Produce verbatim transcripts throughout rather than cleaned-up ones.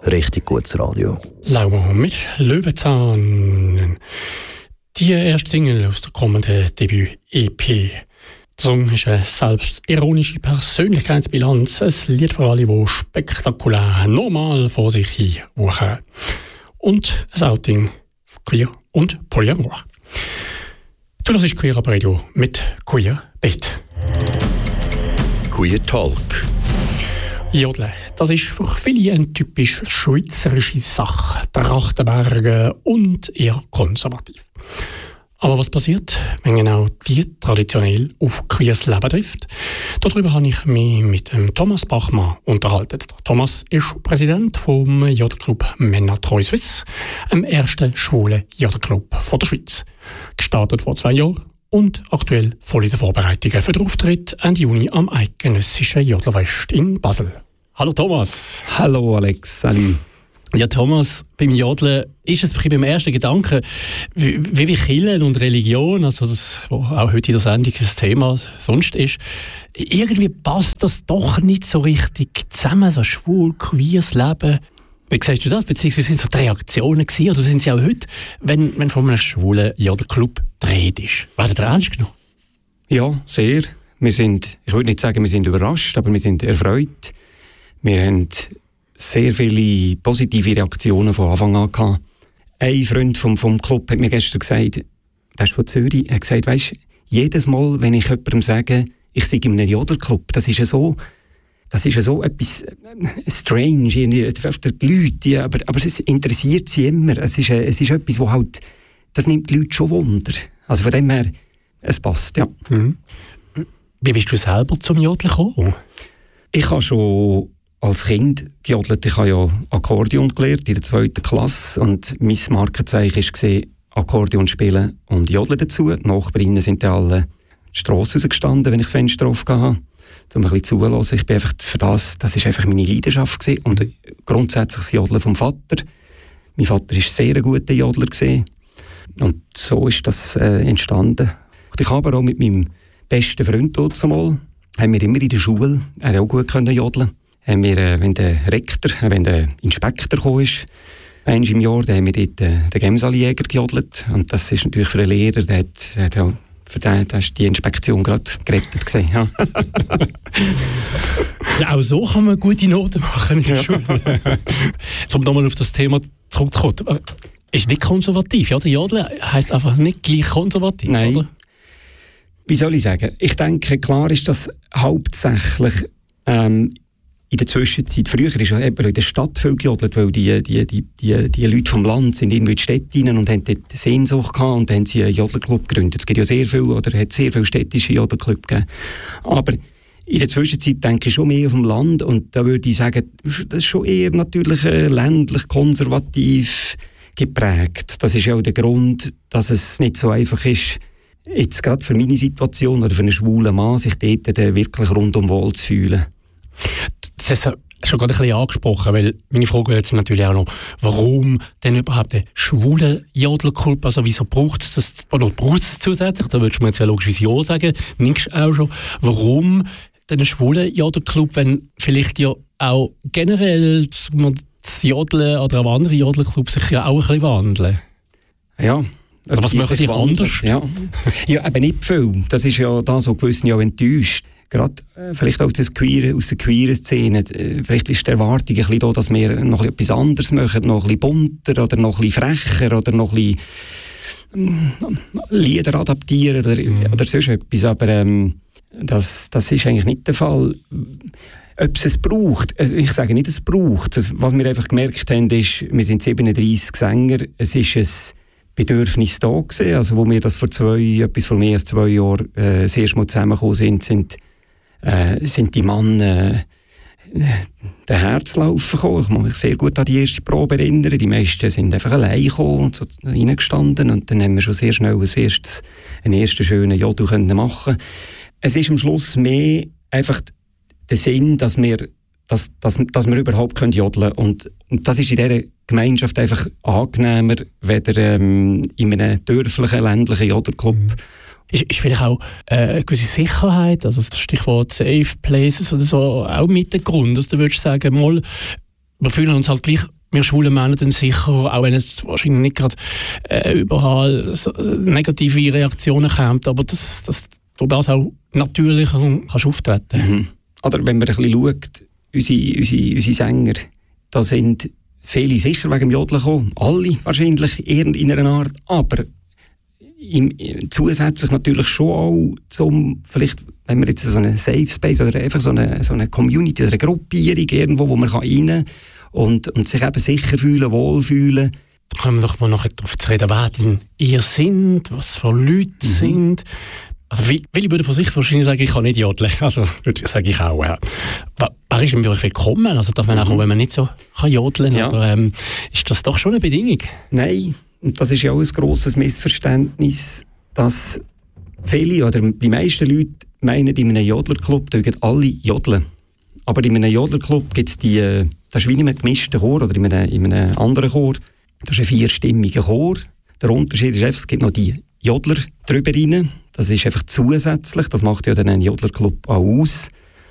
richtig gutes Radio. Lauber mit Löwenzahn. Die erste Single aus der kommenden Debüt-E P. Der Song ist eine selbstironische Persönlichkeitsbilanz. Ein Lied für alle, die spektakulär normal vor sich hin wuchern. Und ein Outing für Queer und Polyamor. Du hörst Queer ab Radio mit Queer Bet. Queer Talk. Jodeln, das ist für viele eine typisch schweizerische Sache. Trachtenbergen und eher konservativ. Aber was passiert, wenn genau die traditionell auf queers Leben trifft? Darüber habe ich mich mit dem Thomas Bachmann unterhalten. Thomas ist Präsident vom Jodelclub Männer Treu Suisse, dem ersten schwulen Jodelclub von der Schweiz. Gestartet vor zwei Jahren und aktuell voll in den Vorbereitungen für den Auftritt Ende Juni am eidgenössischen Jodlerfest in Basel. Hallo Thomas. Hallo Alex, salut. Ja Thomas, beim Jodeln ist es beim ersten Gedanken, wie, wie bei Kirche und Religion, also das, was auch heute in der Sendung das Thema sonst ist, irgendwie passt das doch nicht so richtig zusammen, so schwul, queers Leben. Wie siehst du das? Beziehungsweise sind so die Reaktionen gewesen, oder sind sie auch heute, wenn, wenn von einem schwulen Jodelclub die Rede ist? Werden ihr ernst genommen? Ja, sehr. Wir sind, ich würde nicht sagen, wir sind überrascht, aber wir sind erfreut. Wir haben sehr viele positive Reaktionen von Anfang an gehabt. Ein Freund vom, vom Club hat mir gestern gesagt, der ist von Zürich, er hat gesagt, weisst, jedes Mal, wenn ich jemandem sage, ich sei in einem Jodelclub, das ist ja so, das ist ja so etwas strange, die Leute, ja, aber, aber es interessiert sie immer. Es ist, es ist etwas, wo halt, das nimmt die Leute schon Wunder. Also von dem her, es passt, ja. Mhm. Wie bist du selber zum Jodeln gekommen? Ich habe schon als Kind gejodelt. Ich habe ja Akkordeon gelernt in der zweiten Klasse und mein Markenzeichen war Akkordeon spielen und jodeln dazu. Die Nachbarinnen sind dann alle die Strasse rausgestanden, wenn ich das Fenster aufgehauen habe, um ein bisschen zuzuhören. Ich bin einfach für das, das ist einfach meine Leidenschaft gewesen. Und grundsätzlich das Jodeln vom Vater. Mein Vater war sehr ein guter Jodler gewesen. Und so ist das äh, entstanden. Ich habe aber auch mit meinem besten Freund dort zumal, haben wir immer in der Schule, er hat auch gut können jodeln. Haben wir, äh, wenn der Rektor, äh, wenn der Inspektor gekommen ist, einmal im Jahr, dann haben wir dort äh, den Gemsali-Jäger gejodelt. Und das ist natürlich für einen Lehrer, der hat, der hat auch, für den da ist die Inspektion gerade gerettet gewesen. Ja. Ja, auch so kann man gute Noten machen in der Schule. Um nochmal auf das Thema zurückzukommen. Ist nicht konservativ, ja? Der Jodeln heisst einfach nicht gleich konservativ, Nein. Oder? Wie soll ich sagen? Ich denke, klar ist das hauptsächlich ähm, in der Zwischenzeit. Früher ist ja in der Stadt viel gejodelt, weil die, die, die, die, die Leute vom Land sind irgendwie in die Städte rein und haben dort Sehnsucht gehabt und dann haben sie einen Jodelclub gegründet. Es gibt ja sehr viel, oder hat sehr viele städtische Jodelclubs gegeben. Aber in der Zwischenzeit denke ich schon mehr auf dem Land und da würde ich sagen, das ist schon eher natürlich äh, ländlich, konservativ geprägt. Das ist ja auch der Grund, dass es nicht so einfach ist, jetzt gerade für meine Situation oder für einen schwulen Mann, sich dort wirklich rundum wohl zu fühlen. Das hast du schon gerade ein bisschen angesprochen, weil meine Frage wäre jetzt natürlich auch noch, warum denn überhaupt einen schwulen Jodelclub? Also wieso braucht es das, oder braucht es zusätzlich? Da würdest du mir jetzt ja logischerweise ja sagen, nimmst auch schon. Warum denn einen schwulen Jodelclub, wenn vielleicht ja auch generell das Jodeln oder auch andere Jodelclubs sich ja auch ein bisschen wandeln? Ja. Oder was machen die anders? Ja. Ja, eben nicht viel. Das ist ja da so gewiss ja enttäuscht. Gerade äh, vielleicht auch das Queer, aus der queeren Szene. Äh, vielleicht ist die Erwartung ein bisschen da, dass wir noch etwas anderes machen, noch ein bisschen bunter oder noch ein bisschen frecher oder noch ein bisschen äh, Lieder adaptieren oder, mhm. oder sonst etwas. Aber ähm, das, das ist eigentlich nicht der Fall. Ob es es braucht, ich sage nicht, es braucht. Das, was wir einfach gemerkt haben, ist, wir sind siebenunddreissig Sänger, es ist ein Bedürfnis da gewesen. Also wo wir das vor zwei, etwas vor mehr als zwei Jahren äh, das erste Mal zusammengekommen sind, sind, äh, sind die Männer äh, den Herzlauf gekommen. Ich kann mich sehr gut an die erste Probe erinnern. Die meisten sind einfach allein gekommen und so reingestanden und dann haben wir schon sehr schnell ein erstes, einen ersten schönen Jodel können machen. Es ist am Schluss mehr einfach der Sinn, dass wir, dass, dass, dass wir überhaupt jodeln können. Und, und das ist in dieser Gemeinschaft einfach angenehmer, weder ähm, in einem dörflichen, ländlichen Jodelclub. Mhm. Ist, ist vielleicht auch äh, eine gewisse Sicherheit, also das Stichwort Safe Places oder so, auch mit der Grund, dass du würdest sagen, mal, wir fühlen uns halt gleich wir schwulen Männer dann sicher, auch wenn es wahrscheinlich nicht gerade äh, überall so negative Reaktionen kommt, aber dass, dass du das auch natürlicher kannst auftreten. Mhm. Oder wenn man ein bisschen schaut, unsere, unsere, unsere Sänger, da sind viele sicher wegen dem Jodeln gekommen, alle wahrscheinlich in einer Art, aber im, zusätzlich natürlich schon auch zum, vielleicht, wenn wir jetzt so einen Safe Space oder einfach so eine, so eine Community oder eine Gruppierung irgendwo, wo man rein kann und, und sich eben sicher fühlen, wohlfühlen. Da kommen wir doch mal noch darauf zu reden, wer denn ihr sind, was für Leute mhm. sind. Also viele würden von sich wahrscheinlich sagen, ich kann nicht jodeln. Also das sage ich auch. Ja. Wer ist denn bei euch willkommen? Also darf man auch, wenn man nicht so kann jodeln kann? Ja. Oder ähm, ist das doch schon eine Bedingung? Nein, und das ist ja auch ein grosses Missverständnis, dass viele oder die meisten Leute meinen, in einem Jodlerclub dürfen alle jodeln. Aber in einem Jodlerclub gibt es die, das ist wie in einem gemischten Chor oder in einem, in einem anderen Chor. Das ist ein vierstimmiger Chor. Der Unterschied ist einfach, es gibt noch die Jodler drüber rein. Das ist einfach zusätzlich, das macht ja dann einen Jodlerclub auch aus.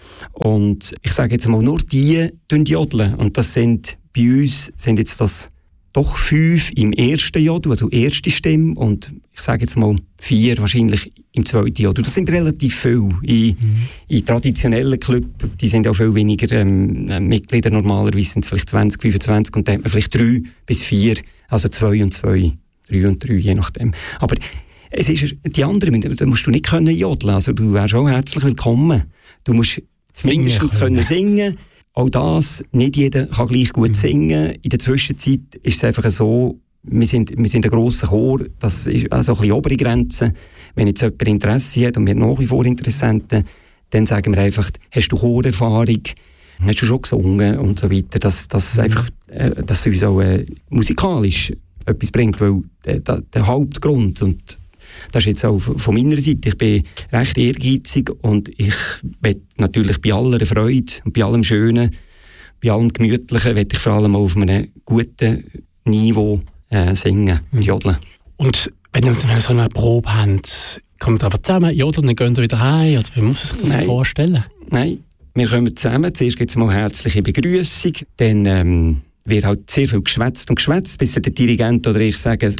Und ich sage jetzt mal, nur die jodeln. Und das sind, bei uns sind jetzt das doch fünf im ersten Jodel, also erste Stimme, und ich sage jetzt mal vier wahrscheinlich im zweiten Jodel. Das sind relativ viele. In, mhm. in traditionellen Clubs, die sind auch viel weniger ähm, Mitglieder, normalerweise sind es vielleicht zwanzig, fünfundzwanzig, und dann hat man vielleicht drei bis vier, also zwei und zwei, drei und drei, je nachdem. Aber es ist, die anderen, da musst du nicht können jodeln, also du wärst auch herzlich willkommen. Du musst mindestens können singen. Auch das, nicht jeder kann gleich gut mhm. singen. In der Zwischenzeit ist es einfach so, wir sind, wir sind ein grosser Chor, das ist also ein bisschen obere Grenze. Wenn jetzt jemand Interesse hat und wir nach wie vor Interessenten, dann sagen wir einfach, hast du Chorerfahrung, hast du schon gesungen und so weiter, dass, dass, mhm. einfach, äh, dass es uns auch äh, musikalisch etwas bringt, weil der, der, der Hauptgrund, und das ist jetzt auch von meiner Seite, ich bin recht ehrgeizig und ich will natürlich bei aller Freude und bei allem Schönen, bei allem Gemütlichen, will ich vor allem auf einem guten Niveau äh, singen und jodeln. Und wenn wir so eine Probe haben, kommen wir einfach zusammen, jodeln, dann gehen wir wieder heim, oder wie muss man sich das Nein. vorstellen? Nein, wir kommen zusammen, zuerst gibt es mal herzliche Begrüßung, dann ähm, wird halt sehr viel geschwätzt und geschwätzt, bis der Dirigent oder ich sagen,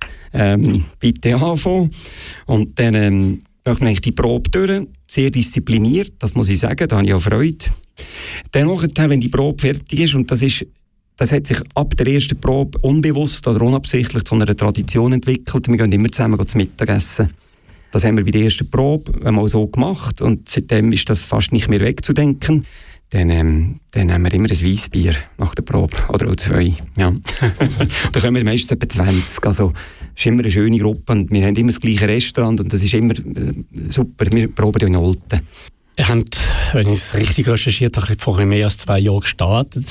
Ähm, bitte anfangen. Und dann ähm, macht man eigentlich die Probe durch, sehr diszipliniert, das muss ich sagen, da habe ich auch Freude. Dann, wenn die Probe fertig ist, und das, ist, das hat sich ab der ersten Probe unbewusst oder unabsichtlich zu einer Tradition entwickelt, wir gehen immer zusammen zum Mittagessen. Das haben wir bei der ersten Probe einmal so gemacht und seitdem ist das fast nicht mehr wegzudenken. Dann, ähm, dann haben wir immer ein Weissbier nach der Probe, oder auch zwei. Ja. Da kommen wir meistens etwa zwanzig. Also, es ist immer eine schöne Gruppe und wir haben immer das gleiche Restaurant und das ist immer äh, super. Wir proben ja in Olten. Ihr habt, wenn ich es richtig recherchiert habe, vor mehr als zwei Jahren gestartet.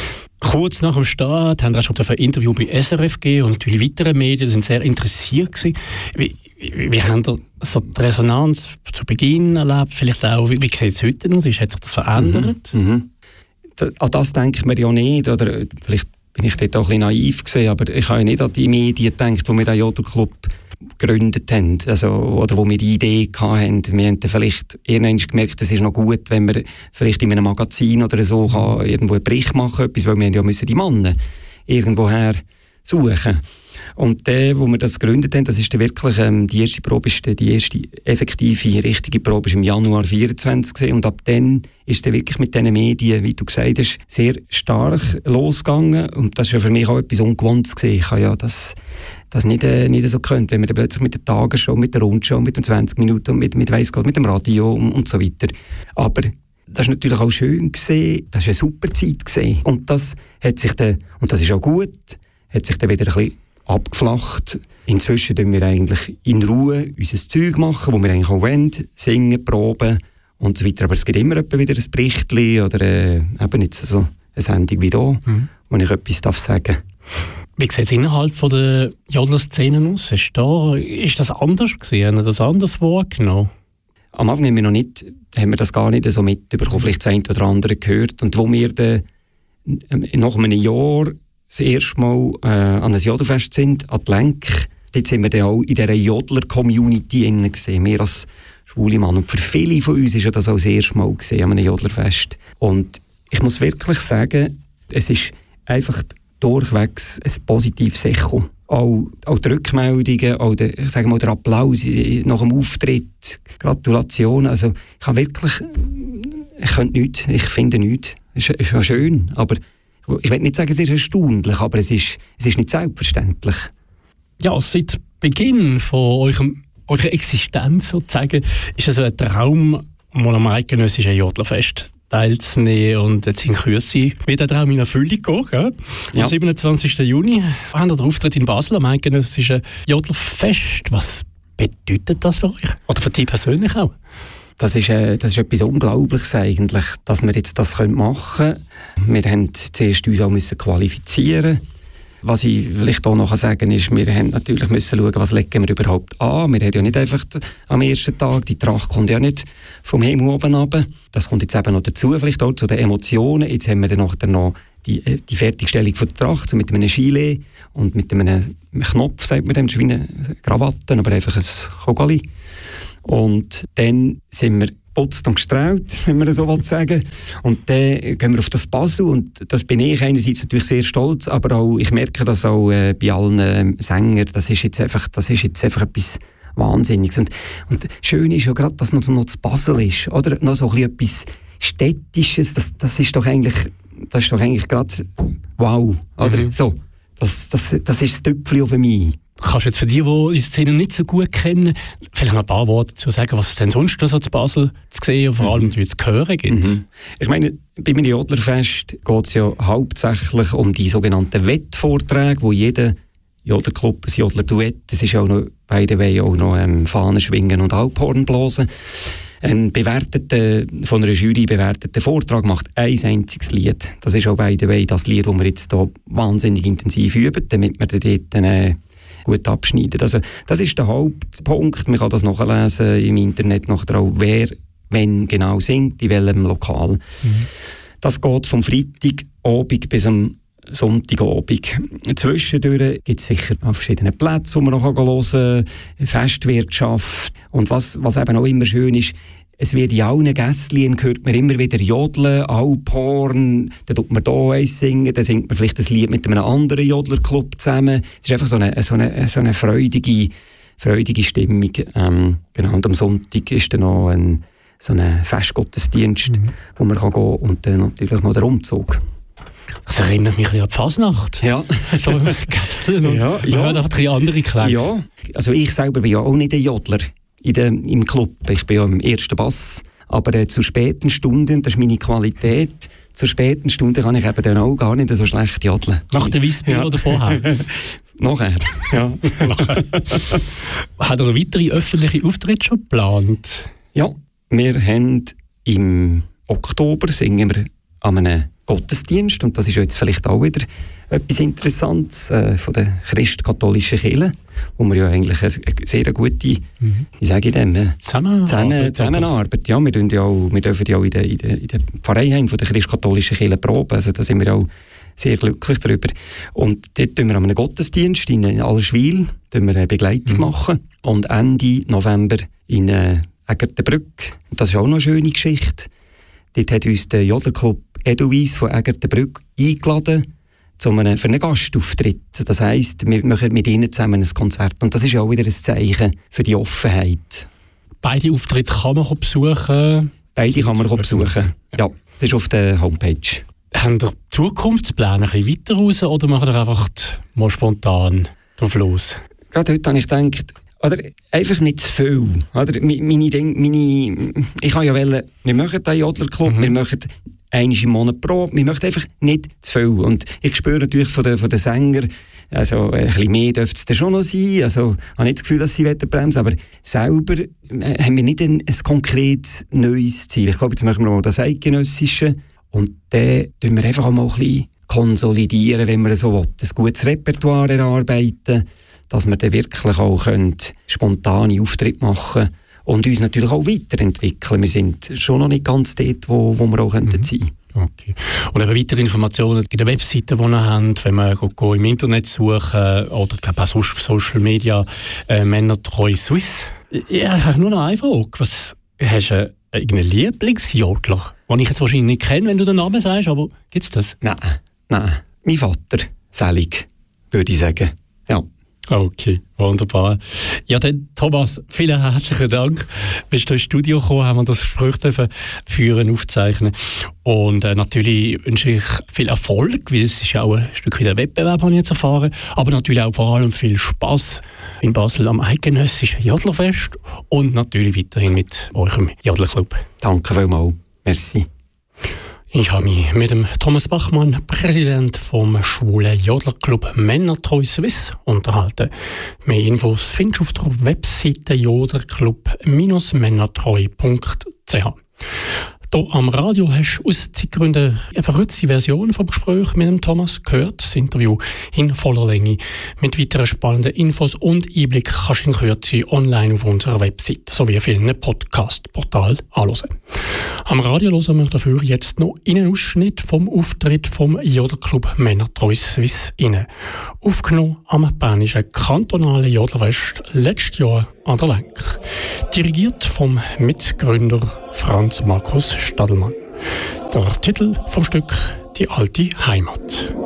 Kurz nach dem Start haben wir schon ein Interview bei S R F gegeben und natürlich weitere Medien sind sehr interessiert gewesen. Wie, wie, wie haben ihr so die Resonanz zu Beginn erlebt? Vielleicht auch, wie, wie sieht es heute aus? Hat sich das verändert? Mhm. Mhm. Da, an das denke ich mir ja nicht. Oder vielleicht bin ich dort auch ein bisschen naiv gewesen, aber ich habe ja nicht an die Medien gedacht, wo wir den Jodelclub gegründet haben, also, oder wo wir die Idee hatten. Wir haben dann vielleicht irgendwann gemerkt, es ist noch gut, wenn wir vielleicht in einem Magazin oder so kann irgendwo einen Bericht machen, etwas, weil wir ja müssen die Männer irgendwoher suchen. Und der, wo wir das gegründet haben, das ist dann wirklich, ähm, die erste Probe, ist die erste effektive, richtige Probe ist im Januar vierundzwanzig gewesen. Und ab dann ist es dann wirklich mit diesen Medien, wie du gesagt hast, sehr stark losgegangen. Und das war für mich auch etwas Ungewohntes gewesen. Ich habe ja das, das nicht, äh, nicht so gekannt, wenn wir dann plötzlich mit der Tagesshow, mit der Rundshow, mit den zwanzig Minuten, mit, mit weiss Gott, mit dem Radio und, und so weiter. Aber das war natürlich auch schön gewesen. Das war eine super Zeit gewesen. Und das hat sich dann, und das ist auch gut, hat sich dann wieder ein bisschen abgeflacht. Inzwischen tun wir eigentlich in Ruhe unser Zeug machen, wo wir eigentlich auch wollen, singen, proben und so weiter. Aber es gibt immer wieder ein Berichtchen oder äh, eben jetzt so eine Sendung wie hier, mhm. wo ich etwas darf sagen. Wie sieht es innerhalb von der Jodler-Szene aus? Ist, da, ist das anders gewesen? Haben Sie das anders wahrgenommen? Am Anfang haben wir noch nicht, haben wir das gar nicht so mitbekommen, vielleicht das eine oder andere gehört. Und wo wir dann nach einem Jahr das erste Mal äh, an ein Jodelfest sind, an die Lenk, dort sind wir dann auch in dieser Jodler-Community gesehen, wir als schwule Mann. Und für viele von uns war das auch das erste Mal gesehen, an einem Jodlerfest. Und ich muss wirklich sagen, es ist einfach durchwegs ein positives Echo. Auch, auch die Rückmeldungen, auch der, ich sage mal, der Applaus nach dem Auftritt, Gratulation. Also ich habe wirklich, ich könnte nichts, ich finde nichts. Es ist, ist ja schön, aber ich will nicht sagen, es ist erstaunlich, aber es ist, es ist nicht selbstverständlich. Ja, seit Beginn von eurem, eurer Existenz sozusagen ist es so ein Traum, mal am eidgenössischen Jodlerfest teilzunehmen und jetzt in Kürze wird der Traum in Erfüllung gehen. Ja? Am ja. siebenundzwanzigsten Juni haben wir den Auftritt in Basel am eidgenössischen Jodlerfest. Was bedeutet das für euch? Oder für dich persönlich auch? Das ist, äh, das ist etwas Unglaubliches eigentlich, dass wir jetzt das machen können. Wir haben zuerst uns auch müssen qualifizieren. Was ich vielleicht auch noch sagen kann, ist, wir haben natürlich müssen schauen, was legen wir überhaupt an. Wir haben ja nicht einfach am ersten Tag, die Tracht kommt ja nicht vom Himmel oben runter. Das kommt jetzt eben noch dazu, vielleicht auch zu den Emotionen. Jetzt haben wir dann noch die, die Fertigstellung von der Tracht, so mit einem Gilet und mit einem Knopf, sagt man dem, das ist wie eine Krawatte, aber einfach ein Kogeli. Und dann sind wir geputzt und gestrahlt, wenn man das so sagen will. Und dann gehen wir auf das Basel und das bin ich einerseits natürlich sehr stolz, aber auch, ich merke das auch äh, bei allen äh, Sängern, das ist jetzt einfach, das ist jetzt einfach etwas Wahnsinniges. Und, und schön ist ja gerade, dass noch so noch das Basel ist, oder? Noch so ein bisschen etwas Städtisches, das, das ist doch eigentlich, das ist doch eigentlich gerade wow, oder? Mhm. So, das, das, das ist das Tüpfchen für mich. Kannst du jetzt für die, die die Szene nicht so gut kennen, vielleicht noch ein paar Worte dazu sagen, was es denn sonst noch so zu Basel zu sehen und vor allem zu hören gibt? Mhm. Ich meine, bei einem Jodlerfest geht es ja hauptsächlich um die sogenannten Wettvorträge, wo jeder Jodlerclub, ein Jodlerduett, das ist auch noch, by the way, auch noch ähm, Fahnen schwingen und Alphorn-Blasen. Ein bewerteter, von einer Jury bewerteter Vortrag macht ein einziges Lied. Das ist auch, by the way, das Lied, das wir jetzt hier wahnsinnig intensiv üben, damit wir dort äh, gut abschneiden. Also, das ist der Hauptpunkt. Man kann das nachlesen im Internet, nachher auch, wer wenn genau singt, in welchem Lokal. Mhm. Das geht vom Freitagabend bis am Sonntagabend. Zwischendurch gibt es sicher auf verschiedenen Plätzen, wo man noch hören kann, Festwirtschaft. Und was, was eben auch immer schön ist, es wird in allen Gässchen hört man immer wieder Jodeln, Alphorn, dann tut man hier eins singen, dann singt man vielleicht ein Lied mit einem anderen Jodlerclub zusammen. Es ist einfach so eine, so eine, so eine freudige, freudige Stimmung. Ähm, genau. Und am Sonntag ist dann noch ein, so ein Festgottesdienst, mhm. wo man kann gehen kann und dann natürlich noch der Umzug. Das erinnert mich ein bisschen an die Fasnacht. Ja. So mit Gässchen und ja, man ja. hört auch drei andere Klänge. Ja, also ich selber bin ja auch nicht ein Jodler in der, im Club. Ich bin ja im ersten Bass. Aber äh, zu späten Stunden, das ist meine Qualität, zu späten Stunden kann ich eben dann auch gar nicht so schlecht jodeln. Nach der Weissbier ja. oder vorher? Nachher, ja. Nachher. Hat er weitere öffentliche Auftritte schon geplant? Ja, wir haben im Oktober singen wir an einem Gottesdienst, und das ist jetzt vielleicht auch wieder etwas Interessantes äh, von der christkatholischen Kirche, wo wir ja eigentlich eine, eine sehr gute, mhm. wie sage ich dem, Zusammenarbeit. Zusammen, Zusammenarbeit. Ja, wir, dürfen ja auch, wir dürfen ja auch in der, in der, in der Pfarrei von der christkatholischen Kirche proben, also da sind wir auch sehr glücklich darüber. Und dort tun wir an einem Gottesdienst in Allschwil eine Begleitung mhm. machen, und Ende November in äh, Egertenbrück. Das ist auch noch eine schöne Geschichte. Dort hat uns der Jodlerclub Edelweiss von Egertenbrück eingeladen zu einem, für einen Gastauftritt. Das heisst, wir machen mit ihnen zusammen ein Konzert. Und das ist auch wieder ein Zeichen für die Offenheit. Beide Auftritte kann man besuchen? Beide kann man besuchen, ja. Das ist auf der Homepage. Haben ihr Zukunftspläne ein bisschen weiter raus oder machen ihr einfach mal spontan drauf los? Gerade heute habe ich gedacht, oder einfach nicht zu viel. Oder? Meine Dinge, meine, ich habe ja wollen, wir machen den Jodlerclub, mhm. wir machen einmal im Monat Probe, wir möchten einfach nicht zu viel. Und ich spüre natürlich von den, von den Sängern, also ein bisschen mehr dürfte es dann schon noch sein. Also ich habe nicht das Gefühl, dass sie bremsen, aber selber haben wir nicht ein, ein konkretes neues Ziel. Ich glaube, jetzt machen wir mal das Eidgenössische, und dann tun wir einfach auch mal ein bisschen konsolidieren, wenn wir so wollen. Ein gutes Repertoire erarbeiten, dass wir dann wirklich auch können, spontane Auftritte machen können und uns natürlich auch weiterentwickeln. Wir sind schon noch nicht ganz dort, wo, wo wir auch mhm. sein können. Okay. Und eben weitere Informationen in der Webseite, die ihr habt, wenn man geht, geht im Internet suchen oder ich glaube auch sonst auf Social Media, äh, Männertreu Swiss. Ja, ich habe nur noch eine Frage. Was, hast du irgendeinen Lieblingsjodler, den ich jetzt wahrscheinlich nicht kenne, wenn du den Namen sagst, aber gibt es das? Nein, nein. Mein Vater. selig, würde ich sagen. Ja. Okay, wunderbar. Ja, dann Thomas, vielen herzlichen Dank. Bist du ins Studio gekommen, haben wir das Gespräch dürfen führen, aufzeichnen. Und äh, natürlich wünsche ich viel Erfolg, weil es ist ja auch ein Stück wieder Wettbewerb, habe ich jetzt erfahren. Aber natürlich auch vor allem viel Spass in Basel am eidgenössischen Jodlerfest und natürlich weiterhin mit eurem Jodlerclub. Danke vielmals. Merci. Ich habe mich mit dem Thomas Bachmann, Präsident vom schwulen Jodlerclub Männertreu Swiss, unterhalten. Mehr Infos findest du auf der Webseite jodlerclub Bindestrich männertreu punkt c h. Hier am Radio hast du aus Zeitgründen eine verkürzte Version vom Gespräch mit dem Thomas gehört. Das Interview in voller Länge mit weiteren spannenden Infos und Einblick kannst du in Kürze online auf unserer Website sowie vielen Podcast-Portalen anhören. Am Radio hören wir dafür jetzt noch einen Ausschnitt vom Auftritt vom Jodlerclub Männertreu Swiss inne. Aufgenommen am bernischen kantonalen Jodlerfest letztes Jahr an der Lenk. Dirigiert vom Mitgründer Franz Markus Stadelmann. Der Titel vom Stück «Die alte Heimat».